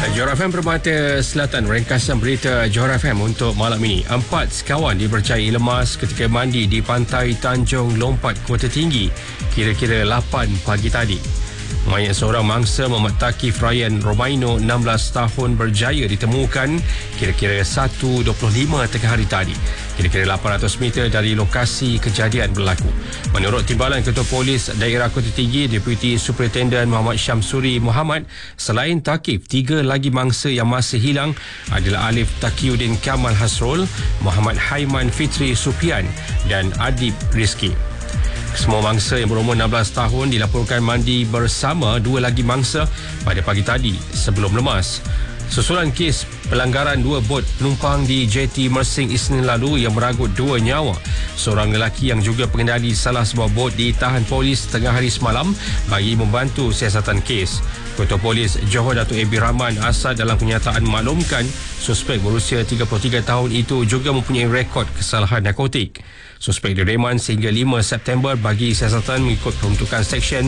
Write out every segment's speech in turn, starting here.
Johor FM Permata Selatan, ringkasan berita Johor FM untuk malam ini. 4 sekawan dipercayai lemas ketika mandi di pantai Tanjung Lompat, Kota Tinggi, kira-kira 8 pagi tadi. Mayat seorang mangsa Muhammad Takif Ryan Romaino, 16 tahun, berjaya ditemukan kira-kira 1.25 tengah hari tadi, kira-kira 800 meter dari lokasi kejadian berlaku. Menurut Timbalan Ketua Polis Daerah Kota Tinggi, Deputi Superintendent Muhammad Syamsuri Muhammad, selain Takif, 3 lagi mangsa yang masih hilang adalah Alif Taqiyuddin Kamal Hasrul, Muhammad Haiman Fitri Supian dan Adib Rizki. Semua mangsa yang berumur 16 tahun dilaporkan mandi bersama 2 lagi mangsa pada pagi tadi sebelum lemas. Susulan kes pelanggaran 2 bot penumpang di JT Mersing Isnin lalu yang meragut 2 nyawa. Seorang lelaki yang juga pengendali salah sebuah bot ditahan polis tengah hari semalam bagi membantu siasatan kes. Ketua Polis Johor Datuk A.B. Rahman Asad dalam kenyataan maklumkan suspek berusia 33 tahun itu juga mempunyai rekod kesalahan narkotik. Suspek direman sehingga 5 September bagi siasatan mengikut peruntukan Seksyen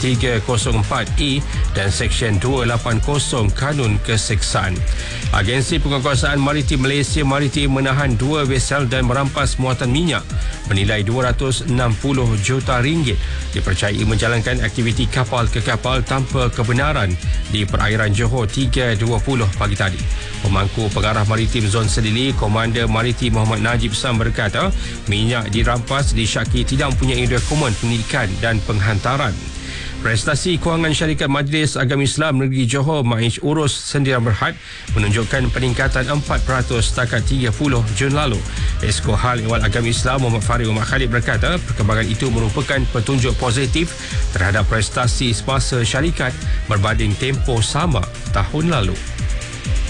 304E dan Seksyen 280 Kanun Keseksaan. Agensi Penguatkuasaan Maritim Malaysia Maritim menahan 2 vesel dan merampas muatan minyak bernilai RM260 juta dipercayai menjalankan aktiviti kapal ke kapal tanpa kebenaran di perairan Johor 3.20 pagi tadi. Pemangku Pengarah Maritim Zon Sedili, Komander Maritim Muhammad Najib Sam berkata, minyak dirampas disyaki tidak mempunyai dokumen pendidikan dan penghantaran. Prestasi Kewangan Syarikat Majlis Agama Islam Negeri Johor Maiz Urus Sendirian Berhad menunjukkan peningkatan 4% setakat 30 Jun lalu. Esko Hal Ehwal Agama Islam Muhammad Farid Umar Khalid berkata, perkembangan itu merupakan petunjuk positif terhadap prestasi semasa syarikat berbanding tempoh sama tahun lalu.